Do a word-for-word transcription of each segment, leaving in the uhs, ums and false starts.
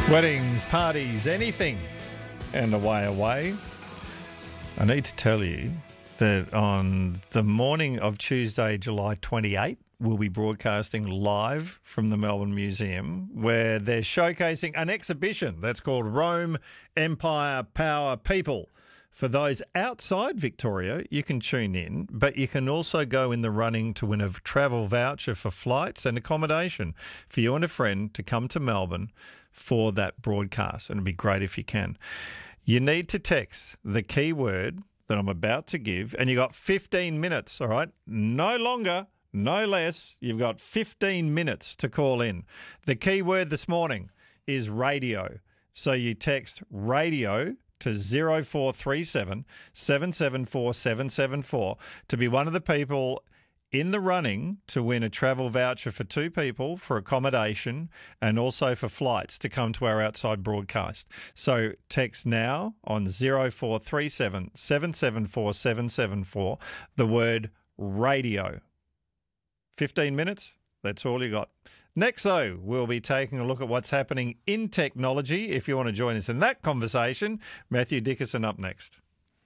Weddings, parties, anything, and away, away. I need to tell you that on the morning of Tuesday, July twenty-eighth, we'll be broadcasting live from the Melbourne Museum, where they're showcasing an exhibition that's called Rome, Empire, Power, People. For those outside Victoria, you can tune in, but you can also go in the running to win a travel voucher for flights and accommodation for you and a friend to come to Melbourne for that broadcast. And it'd be great if you can. You need to text the keyword that I'm about to give, and you got fifteen minutes, all right? No longer, no less. You've got fifteen minutes to call in. The keyword this morning is radio. So you text radio to zero four three seven, seven seven four, seven seven four to be one of the people in the running to win a travel voucher for two people for accommodation and also for flights to come to our outside broadcast. So text now on zero four three seven, seven seven four, seven seven four the word radio. fifteen minutes, that's all you got. Next, though, we'll be taking a look at what's happening in technology. If you want to join us in that conversation, Matthew Dickerson up next.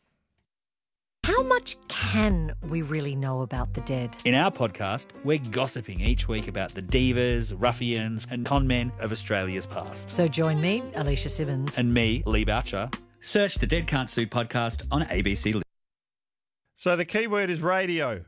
How much can we really know about the dead? In our podcast, we're gossiping each week about the divas, ruffians and conmen of Australia's past. So join me, Alicia Simmons. And me, Lee Boucher. Search the Dead Can't Sue podcast on A B C. So the keyword is radio.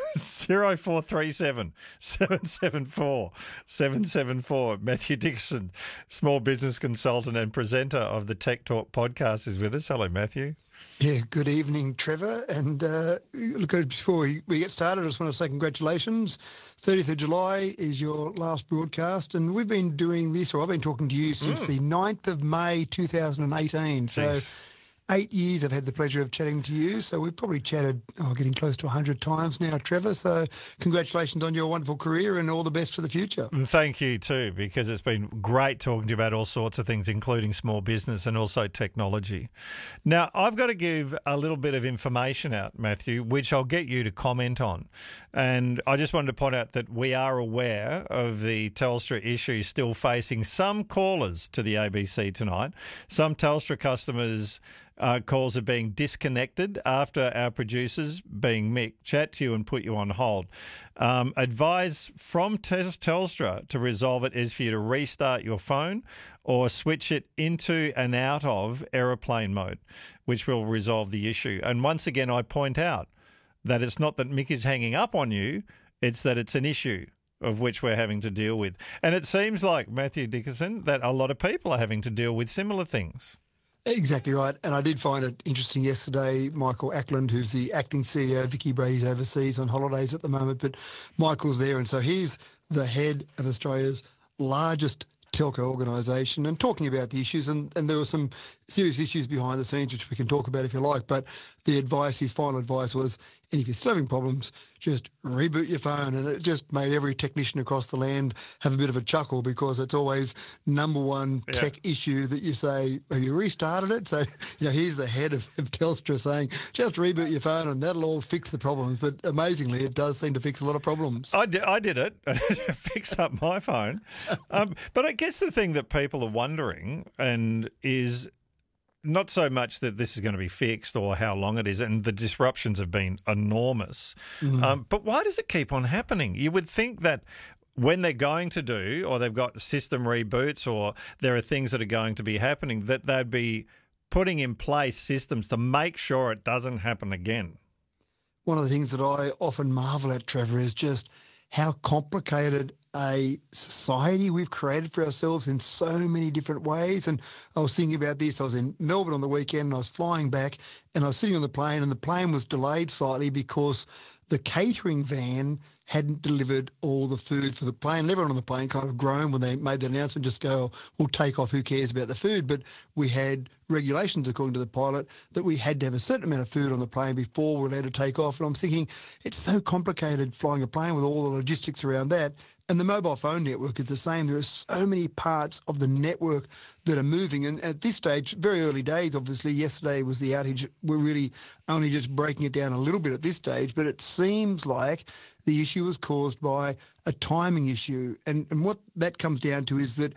zero four three seven, seven seven four, seven seven four. Matthew Dickerson, small business consultant and presenter of the Tech Talk podcast, is with us. Hello, Matthew. Yeah, good evening, Trevor. And uh, look, before we, we get started, I just want to say congratulations. thirtieth of July is your last broadcast, and we've been doing this, or I've been talking to you since mm. the ninth of May two thousand eighteen. So Jeez. Eight years I've had the pleasure of chatting to you. So we've probably chatted, oh, getting close to one hundred times now, Trevor. So congratulations on your wonderful career and all the best for the future. And thank you too, because it's been great talking to you about all sorts of things, including small business and also technology. Now, I've got to give a little bit of information out, Matthew, which I'll get you to comment on. And I just wanted to point out that we are aware of the Telstra issue still facing some callers to the A B C tonight. Some Telstra customers... Uh, calls are being disconnected after our producers, being Mick, chat to you and put you on hold. Um, advice from Tel- Telstra to resolve it is for you to restart your phone or switch it into and out of aeroplane mode, which will resolve the issue. And once again, I point out that it's not that Mick is hanging up on you, it's that it's an issue of which we're having to deal with. And it seems like, Matthew Dickerson, that a lot of people are having to deal with similar things. Exactly right. And I did find it interesting yesterday, Michael Ackland, who's the acting C E O, Vicky Brady's overseas on holidays at the moment, but Michael's there. And so he's the head of Australia's largest telco organisation and talking about the issues. And, and there were some serious issues behind the scenes, which we can talk about if you like. But the advice, his final advice was, and if you're still having problems, just reboot your phone. And it just made every technician across the land have a bit of a chuckle, because it's always number one yeah. tech issue that you say, have you restarted it? So, you know, here's the head of, of Telstra saying, just reboot your phone and that'll all fix the problems. But amazingly, it does seem to fix a lot of problems. I did, I did it. It fixed up my phone. Um, but I guess the thing that people are wondering and is... not so much that this is going to be fixed or how long it is, and the disruptions have been enormous. Mm. Um, but why does it keep on happening? You would think that when they're going to do, or they've got system reboots, or there are things that are going to be happening, that they'd be putting in place systems to make sure it doesn't happen again. One of the things that I often marvel at, Trevor, is just how complicated a society we've created for ourselves in so many different ways. And I was thinking about this. I was in Melbourne on the weekend and I was flying back and I was sitting on the plane, and the plane was delayed slightly because the catering van hadn't delivered all the food for the plane. And everyone on the plane kind of groaned when they made that announcement, just go, oh, we'll take off, who cares about the food? But we had regulations, according to the pilot, that we had to have a certain amount of food on the plane before we were allowed to take off. And I'm thinking, it's so complicated flying a plane with all the logistics around that. And the mobile phone network is the same. There are so many parts of the network that are moving. And at this stage, very early days, obviously, yesterday was the outage. We're really only just breaking it down a little bit at this stage, but it seems like the issue was caused by a timing issue. And, and what that comes down to is that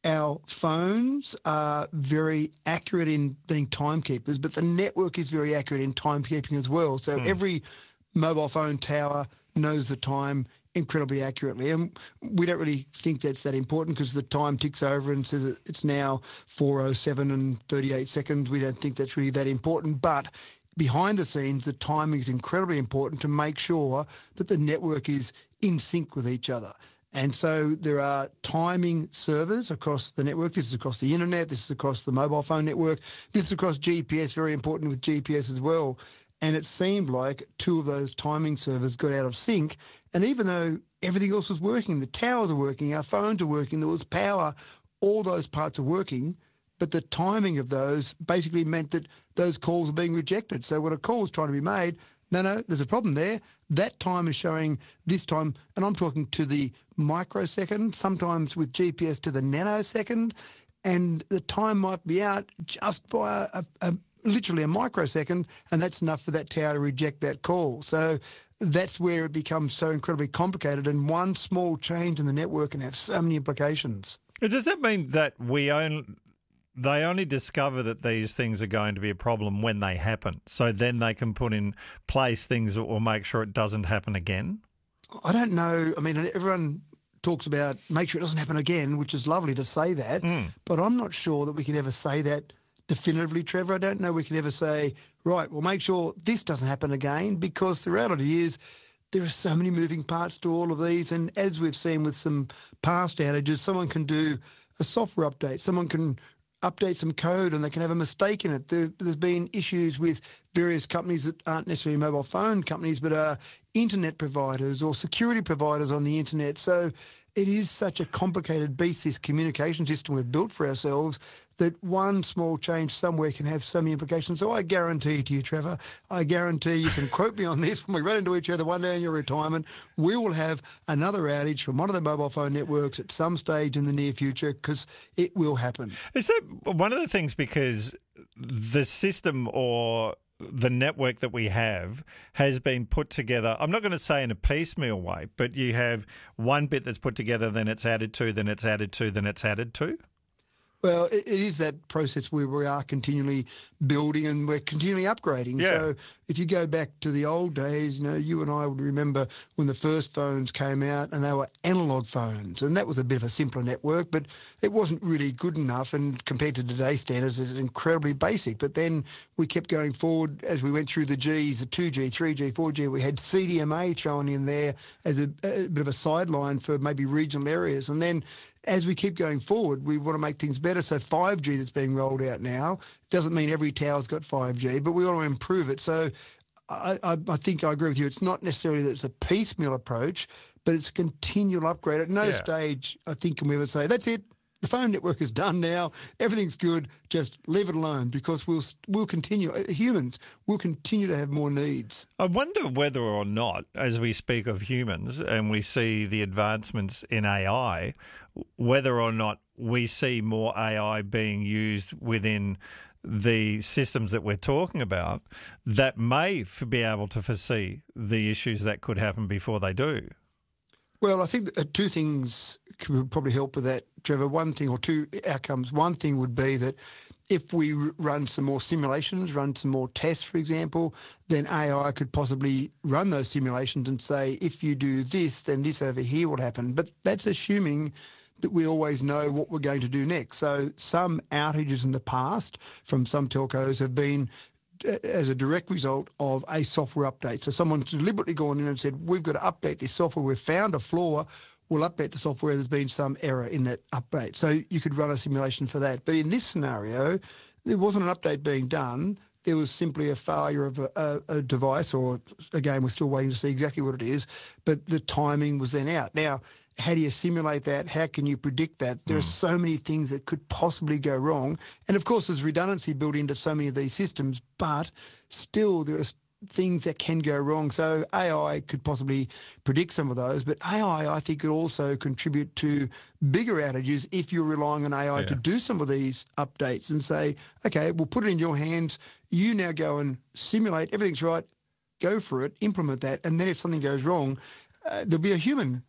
our phones are very accurate in being timekeepers, but the network is very accurate in timekeeping as well. So Hmm. every mobile phone tower knows the time incredibly accurately. And we don't really think that's that important because the time ticks over and says that it's now four oh seven and thirty-eight seconds. We don't think that's really that important. But behind the scenes, the timing is incredibly important to make sure that the network is in sync with each other. And so there are timing servers across the network. This is across the internet. This is across the mobile phone network. This is across G P S, very important with G P S as well. And it seemed like two of those timing servers got out of sync. And even though everything else was working, the towers are working, our phones are working, there was power, all those parts are working, but the timing of those basically meant that those calls are being rejected. So when a call is trying to be made, no, no, there's a problem there. That time is showing this time, and I'm talking to the microsecond, sometimes with G P S to the nanosecond, and the time might be out just by a, a, a literally a microsecond, and that's enough for that tower to reject that call. So that's where it becomes so incredibly complicated, and one small change in the network can have so many implications. Does that mean that we own, they only discover that these things are going to be a problem when they happen, so then they can put in place things or make sure it doesn't happen again? I don't know. I mean, everyone talks about make sure it doesn't happen again, which is lovely to say that, Mm. but I'm not sure that we can ever say that definitively, Trevor. I don't know we can ever say, right, well, make sure this doesn't happen again, because the reality is there are so many moving parts to all of these. And as we've seen with some past outages, someone can do a software update, someone can update some code and they can have a mistake in it. There, there's been issues with various companies that aren't necessarily mobile phone companies, but are internet providers or security providers on the internet. So it is such a complicated beast, this communication system we've built for ourselves, that one small change somewhere can have so many implications. So I guarantee to you, Trevor, I guarantee you can quote me on this, when we run into each other one day in your retirement, we will have another outage from one of the mobile phone networks at some stage in the near future, because it will happen. Is that one of the things, because the system or the network that we have has been put together, I'm not going to say in a piecemeal way, but you have one bit that's put together, then it's added to, then it's added to, then it's added to? Well, it, it is that process where we are continually building and we're continually upgrading. Yeah. So if you go back to the old days, you know, you and I would remember when the first phones came out and they were analog phones, and that was a bit of a simpler network, but it wasn't really good enough, and compared to today's standards, it's incredibly basic. But then we kept going forward as we went through the Gs, the two G, three G, four G. We had C D M A thrown in there as a, a bit of a sideline for maybe regional areas. And then as we keep going forward, we want to make things better. So five G that's being rolled out now doesn't mean every tower's got five G, but we want to improve it. So I, I, I think I agree with you. It's not necessarily that it's a piecemeal approach, but it's a continual upgrade. At no Yeah. stage, I think, can we ever say, that's it, the phone network is done now, everything's good, just leave it alone, because we'll we'll continue, uh, humans will continue to have more needs. I wonder whether or not, as we speak of humans and we see the advancements in A I, whether or not we see more A I being used within the systems that we're talking about that may f- be able to foresee the issues that could happen before they do. Well, I think that, uh, two things could probably help with that, Trevor. One thing, or two outcomes. One thing would be that if we r- run some more simulations, run some more tests, for example, then A I could possibly run those simulations and say, if you do this, then this over here will happen. But that's assuming that we always know what we're going to do next. So some outages in the past from some telcos have been uh, as a direct result of a software update. So someone's deliberately gone in and said, we've got to update this software. We've found a flaw. We'll update the software. There's been some error in that update. So you could run a simulation for that. But in this scenario, there wasn't an update being done. There was simply a failure of a, a, a device, or again, we're still waiting to see exactly what it is, but the timing was then out. Now, how do you simulate that? How can you predict that? There are so many things that could possibly go wrong. And of course, there's redundancy built into so many of these systems, but still there are things that can go wrong. So A I could possibly predict some of those, but A I, I think, could also contribute to bigger outages if you're relying on A I Yeah. to do some of these updates and say, okay, we'll put it in your hands. You now go and simulate, everything's right, go for it, implement that. And then if something goes wrong, uh, there'll be a human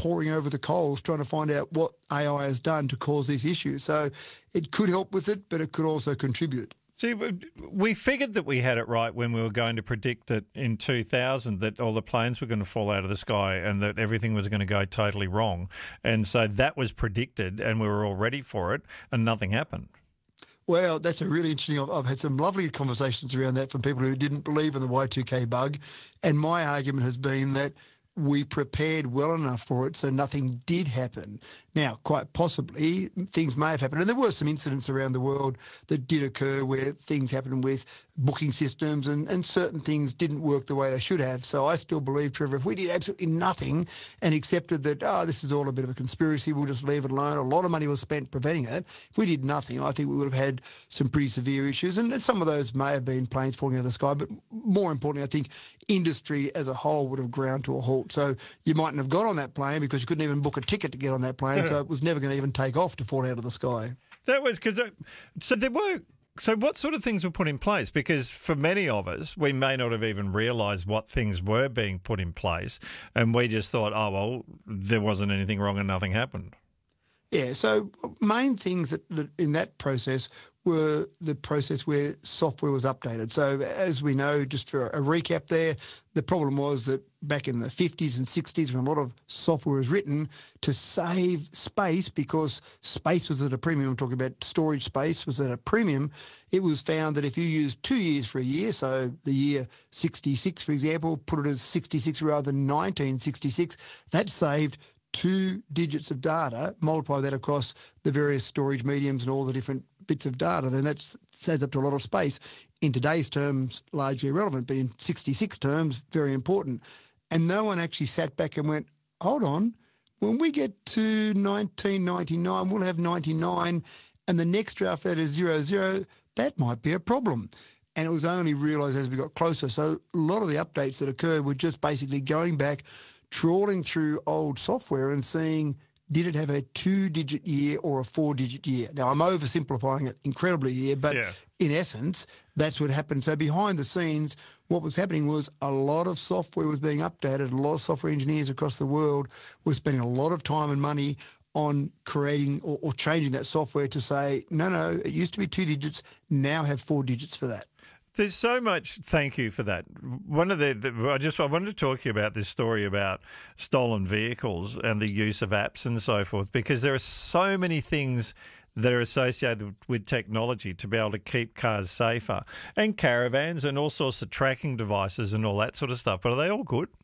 poring over the coals trying to find out what A I has done to cause these issues. So it could help with it, but it could also contribute. See, we figured that we had it right when we were going to predict that in two thousand that all the planes were going to fall out of the sky and that everything was going to go totally wrong. And so that was predicted and we were all ready for it and nothing happened. Well, that's a really interesting. I've, I've had some lovely conversations around that from people who didn't believe in the Y two K bug. And my argument has been that we prepared well enough for it so nothing did happen. Now, quite possibly, things may have happened. And there were some incidents around the world that did occur where things happened with booking systems and, and certain things didn't work the way they should have. So I still believe, Trevor, if we did absolutely nothing and accepted that, oh, this is all a bit of a conspiracy, we'll just leave it alone, a lot of money was spent preventing it. If we did nothing, I think we would have had some pretty severe issues. And, and some of those may have been planes falling out of the sky. But more importantly, I think industry as a whole would have ground to a halt. So you mightn't have got on that plane because you couldn't even book a ticket to get on that plane. So it was never going to even take off to fall out of the sky. That was because, so there were, so what sort of things were put in place? Because for many of us, we may not have even realised what things were being put in place. And we just thought, oh, well, there wasn't anything wrong and nothing happened. Yeah, so main things that, that in that process were the process where software was updated. So as we know, just for a recap there, the problem was that back in the fifties and sixties when a lot of software was written to save space because space was at a premium, I'm talking about storage space was at a premium, it was found that if you used two years for a year, so the year sixty-six, for example, put it as sixty-six rather than nineteen sixty-six, that saved two digits of data, multiply that across the various storage mediums and all the different bits of data, then that adds up to a lot of space. In today's terms, largely irrelevant, but in sixty-six terms, very important. And no one actually sat back and went, hold on, when we get to nineteen ninety-nine, we'll have ninety-nine, and the next draft that is zero, zero, that might be a problem. And it was only realised as we got closer. So a lot of the updates that occurred were just basically going back, trawling through old software and seeing, did it have a two-digit year or a four-digit year? Now, I'm oversimplifying it incredibly here, but yeah. in essence, that's what happened. So behind the scenes, what was happening was a lot of software was being updated. A lot of software engineers across the world were spending a lot of time and money on creating or, or changing that software to say, no, no, it used to be two digits, now have four digits for that. There's so much. Thank you for that. One of the, the I just I wanted to talk to you about this story about stolen vehicles and the use of apps and so forth, because there are so many things that are associated with technology to be able to keep cars safer, and caravans and all sorts of tracking devices and all that sort of stuff. But are they all good?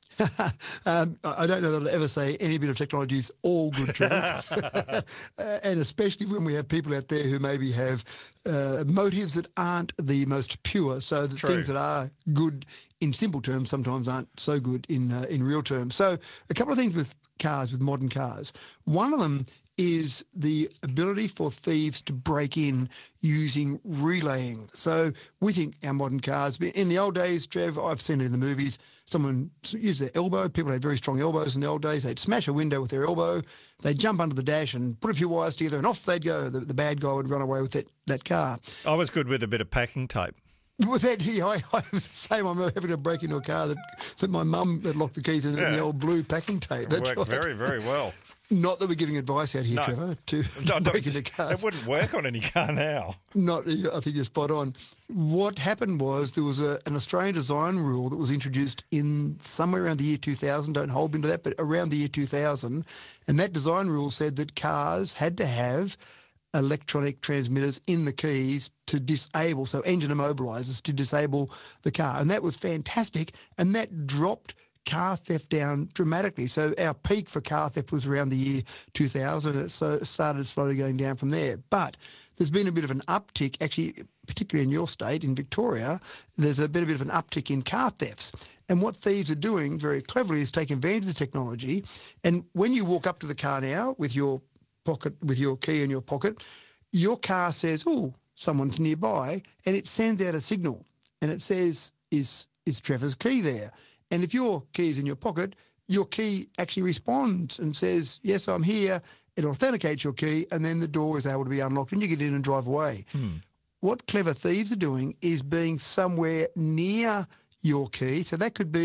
um, I don't know that I'll ever say any bit of technology is all good, Trevor. And especially when we have people out there who maybe have uh, motives that aren't the most pure. So the True. things that are good in simple terms sometimes aren't so good in uh, in real terms. So a couple of things with cars, with modern cars. One of them is the ability for thieves to break in using relaying. So we think our modern cars, in the old days, Trev, I've seen it in the movies, someone used their elbow. People had very strong elbows in the old days. They'd smash a window with their elbow. They'd jump under the dash and put a few wires together and off they'd go. The, the bad guy would run away with that, that car. I was good with a bit of packing tape. With that, yeah, I, I was the same. I'm having to break into a car that, that my mum had locked the keys in, yeah. in the old blue packing tape. That worked right. very, very well. Not that we're giving advice out here, no. Trevor, to no, break into cars. It wouldn't work on any car now. Not, I think you're spot on. What happened was there was a, an Australian design rule that was introduced in somewhere around the year two thousand. Don't hold me to that, but around the year two thousand. And that design rule said that cars had to have electronic transmitters in the keys to disable, so engine immobilizers to disable the car. And that was fantastic. And that dropped car theft down dramatically. So our peak for car theft was around the year two thousand. It so started slowly going down from there. But there's been a bit of an uptick, actually, particularly in your state, in Victoria, there's a bit, a bit of an uptick in car thefts. And what thieves are doing very cleverly is taking advantage of the technology. And when you walk up to the car now with your pocket, with your key in your pocket, your car says, oh, someone's nearby, and it sends out a signal. And it says, is, is Trevor's key there? And if your key is in your pocket, your key actually responds and says, yes, I'm here. It authenticates your key, and then the door is able to be unlocked and you get in and drive away. Hmm. What clever thieves are doing is being somewhere near your key. So that could be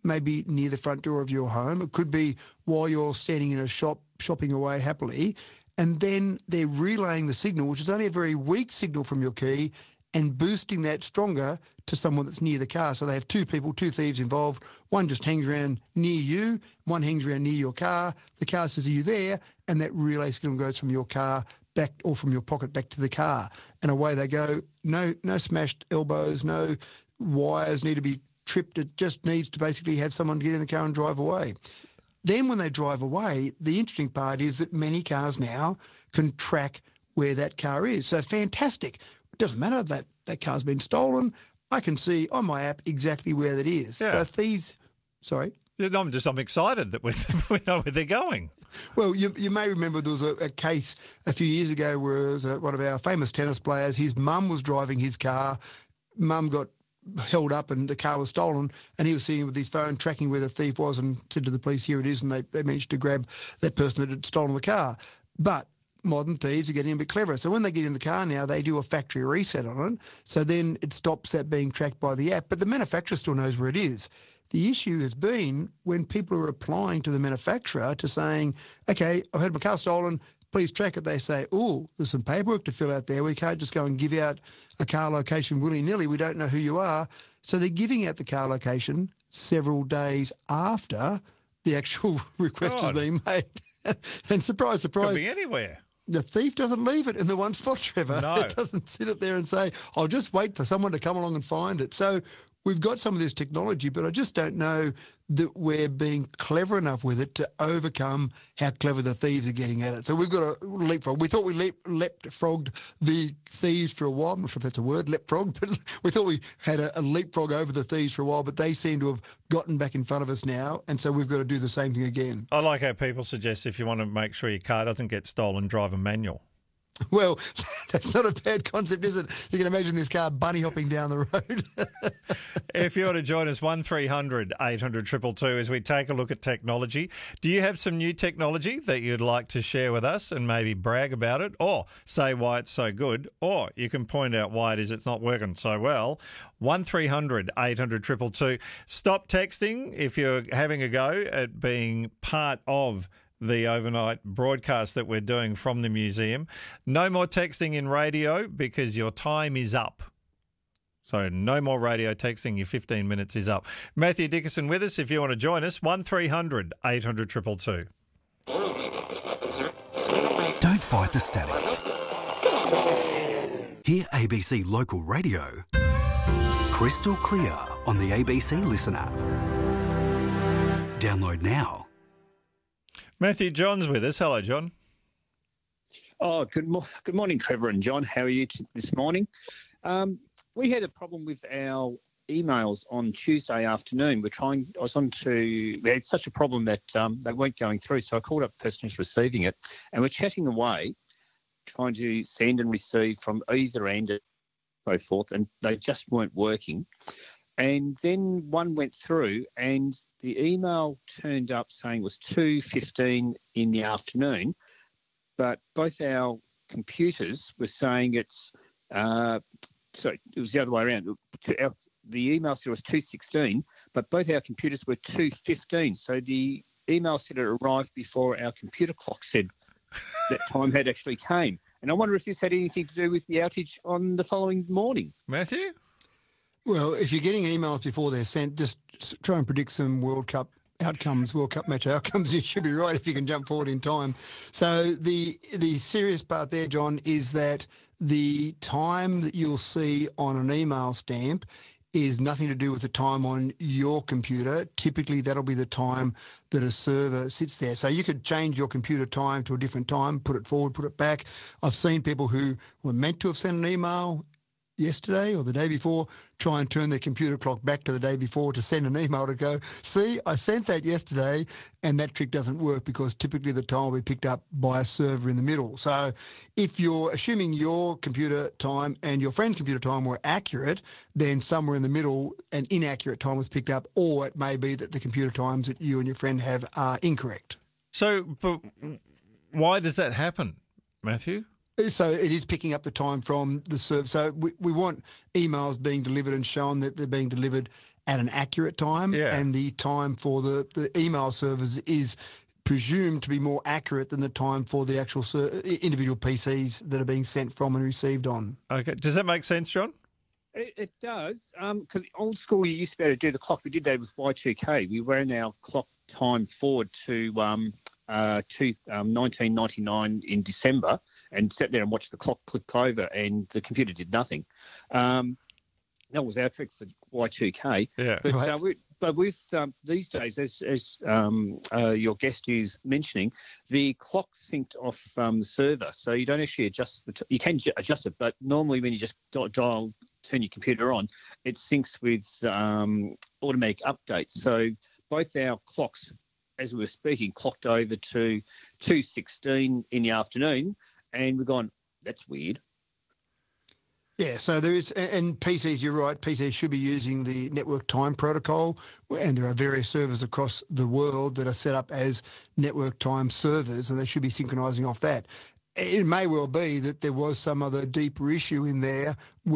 maybe near the front door of your home. It could be while you're standing in a shop, shopping away happily. And then they're relaying the signal, which is only a very weak signal from your key, and boosting that stronger to someone that's near the car. So they have two people, two thieves involved. One just hangs around near you, one hangs around near your car. The car says, are you there? And that relay signal goes from your car back, or from your pocket back to the car. And away they go. No, no smashed elbows, no wires need to be tripped. It just needs to basically have someone get in the car and drive away. Then when they drive away, the interesting part is that many cars now can track where that car is. So fantastic. It doesn't matter that that car's been stolen. I can see on my app exactly where that is. Yeah. So thieves, sorry. I'm just I'm excited that we we know where they're going. Well, you you may remember there was a, a case a few years ago where it was a, one of our famous tennis players. His mum was driving his car. Mum got held up and the car was stolen, and he was sitting with his phone tracking where the thief was and said to the police, here it is, and they, they managed to grab that person that had stolen the car. But modern thieves are getting a bit cleverer. So when they get in the car now, they do a factory reset on it. So then it stops that being tracked by the app, but the manufacturer still knows where it is. The issue has been when people are applying to the manufacturer to saying, okay, I've had my car stolen, please track it. They say, oh, there's some paperwork to fill out there. We can't just go and give out a car location willy-nilly. We don't know who you are. So they're giving out the car location several days after the actual request God. has been made. And surprise, surprise. Could be anywhere. The thief doesn't leave it in the one spot, Trevor. No. It doesn't sit it there and say, I'll just wait for someone to come along and find it. So we've got some of this technology, but I just don't know that we're being clever enough with it to overcome how clever the thieves are getting at it. So we've got a leapfrog. We thought we leap, leapfrogged the thieves for a while. I'm not sure if that's a word, leapfrog, but we thought we had a, a leapfrog over the thieves for a while, but they seem to have gotten back in front of us now, and so we've got to do the same thing again. I like how people suggest if you want to make sure your car doesn't get stolen, drive a manual. Well, that's not a bad concept, is it? You can imagine this car bunny hopping down the road. If you want to join us, one three hundred eight hundred two two two as we take a look at technology. Do you have some new technology that you'd like to share with us and maybe brag about it, or say why it's so good, or you can point out why it is it's not working so well? one three hundred eight hundred two two two. Stop texting if you're having a go at being part of the overnight broadcast that we're doing from the museum. No more texting in radio because your time is up. So no more radio texting. Your fifteen minutes is up. Matthew Dickerson with us. If you want to join us, one three hundred eight hundred two two two. Don't fight the static. Hear A B C Local Radio crystal clear on the A B C Listen app. Download now. Matthew John's with us. Hello, John. Oh, good, mo- good morning, Trevor and John. How are you t- this morning? Um, we had a problem with our emails on Tuesday afternoon. We're trying. I was on to. We had such a problem that um, they weren't going through. So I called up the person who's receiving it, and we're chatting away, trying to send and receive from either end, and so forth, and they just weren't working. And then one went through, and the email turned up saying it was two fifteen in the afternoon, but both our computers were saying it's, uh, sorry, it was the other way around. Our, the email said it was two sixteen, but both our computers were two fifteen. So the email said it arrived before our computer clock said that time had actually came. And I wonder if this had anything to do with the outage on the following morning. Matthew? Well, if you're getting emails before they're sent, just try and predict some World Cup outcomes, World Cup match outcomes. You should be right if you can jump forward in time. So the the serious part there, John, is that the time that you'll see on an email stamp is nothing to do with the time on your computer. Typically, that'll be the time that a server sits there. So you could change your computer time to a different time, put it forward, put it back. I've seen people who were meant to have sent an email yesterday or the day before try and turn their computer clock back to the day before to send an email to go, see, I sent that yesterday, and that trick doesn't work because typically the time will be picked up by a server in the middle. So if you're assuming your computer time and your friend's computer time were accurate, then somewhere in the middle an inaccurate time was picked up, or it may be that the computer times that you and your friend have are incorrect. So, but why does that happen, Matthew? So it is picking up the time from the server. So we, we want emails being delivered and shown that they're being delivered at an accurate time, Yeah. and the time for the, the email servers is presumed to be more accurate than the time for the actual ser- individual P Cs that are being sent from and received on. Okay. Does that make sense, John? It, it does, because old school, you used to be able to do the clock. We did that with Y two K. We ran our clock time forward to um, uh, to um, nineteen ninety-nine in December and sat there and watched the clock click over, and the computer did nothing. Um, that was our trick for Y two K. Yeah. But, Right. uh, we, but with um, these days, as, as um, uh, your guest is mentioning, the clock synced off um, the server, so you don't actually adjust the. T- you can j- adjust it, but normally when you just dial, dial turn your computer on, it syncs with um, automatic updates. So both our clocks, as we were speaking, clocked over to two sixteen in the afternoon, and we've gone, that's weird. Yeah, so there is, and P Cs, you're right, P Cs should be using the network time protocol, and there are various servers across the world that are set up as network time servers, and they should be synchronizing off that. It may well be that there was some other deeper issue in there